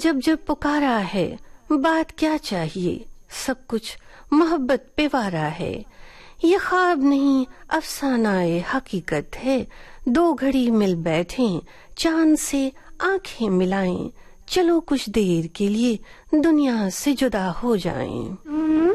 जब जब पुकारा है, बात क्या चाहिए, सब कुछ मोहब्बत पे वारा है। ये ख्वाब नहीं अफसानाए हकीकत है, दो घड़ी मिल बैठे चांद से आंखें मिलाएं, चलो कुछ देर के लिए दुनिया से जुदा हो जाएं।